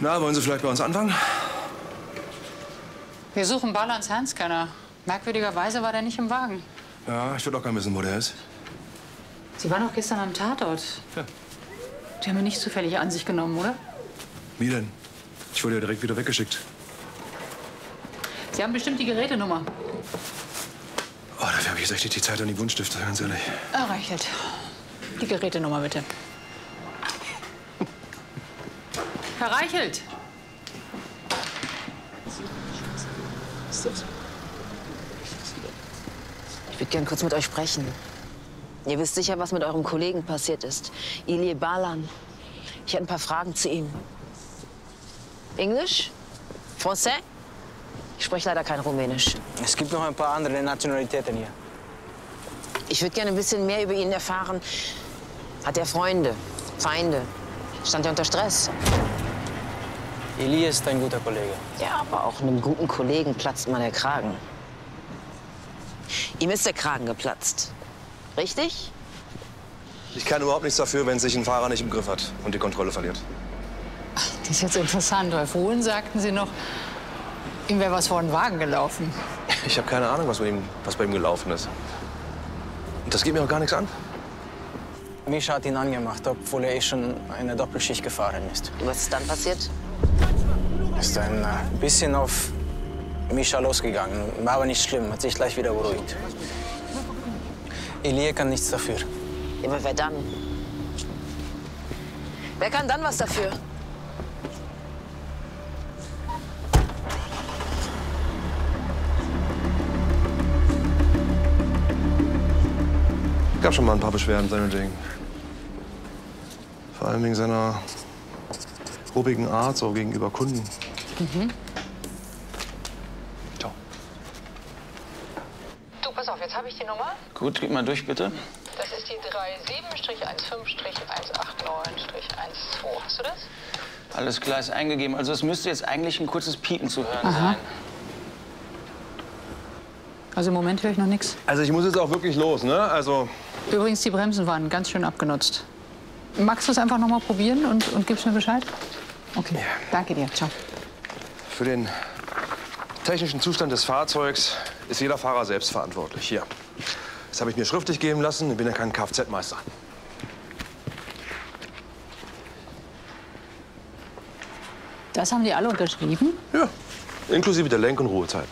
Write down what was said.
Na, wollen Sie vielleicht bei uns anfangen? Wir suchen Balans Handscanner. Merkwürdigerweise war der nicht im Wagen. Ja, ich würde auch gerne wissen, wo der ist. Sie waren doch gestern am Tatort. Ja. Sie haben ihn nicht zufällig an sich genommen, oder? Wie denn? Ich wurde ja direkt wieder weggeschickt. Sie haben bestimmt die Gerätenummer. Oh, dafür habe ich jetzt echt nicht die Zeit und die Buntstifte, ganz ehrlich. Reichelt. Die Gerätenummer, bitte. Herr Reichelt! Ich würde gern kurz mit euch sprechen. Ihr wisst sicher, was mit eurem Kollegen passiert ist. Ilie Balan. Ich hätte ein paar Fragen zu ihm. Englisch? Français? Ich spreche leider kein Rumänisch. Es gibt noch ein paar andere Nationalitäten hier. Ich würde gerne ein bisschen mehr über ihn erfahren. Hat er Freunde? Feinde? Stand er unter Stress? Ilie ist ein guter Kollege. Ja, aber auch einem guten Kollegen platzt mal der Kragen. Ihm ist der Kragen geplatzt. Richtig? Ich kann überhaupt nichts dafür, wenn sich ein Fahrer nicht im Griff hat und die Kontrolle verliert. Das ist jetzt interessant, weil vorhin sagten Sie noch, ihm wäre was vor den Wagen gelaufen. Ich habe keine Ahnung, was bei ihm gelaufen ist. Und das geht mir auch gar nichts an. Mischa hat ihn angemacht, obwohl er schon eine Doppelschicht gefahren ist. Und was ist dann passiert? Ist ein bisschen auf Mischa losgegangen. War aber nicht schlimm, hat sich gleich wieder beruhigt. Ilie kann nichts dafür. Ja, aber wer dann? Wer kann dann was dafür? Es gab schon mal ein paar Beschwerden seinetwegen. Vor allem wegen seiner ruppigen Art so gegenüber Kunden. Ciao. Du, pass auf, jetzt habe ich die Nummer. Gut, gib mal durch, bitte. Das ist die 37-15-189-12. Hast du das? Alles klar, ist eingegeben. Also es müsste jetzt eigentlich ein kurzes Piepen zu hören sein. Also im Moment höre ich noch nichts. Also ich muss jetzt auch wirklich los, ne? Also Übrigens, die Bremsen waren ganz schön abgenutzt. Magst du es einfach noch mal probieren und gibst mir Bescheid? Okay, Ja. Danke dir. Ciao. für den technischen Zustand des Fahrzeugs ist jeder Fahrer selbst verantwortlich. Hier. Das habe ich mir schriftlich geben lassen. Ich bin ja kein Kfz-Meister. Das haben die alle unterschrieben? Ja, inklusive der Lenk- und Ruhezeiten.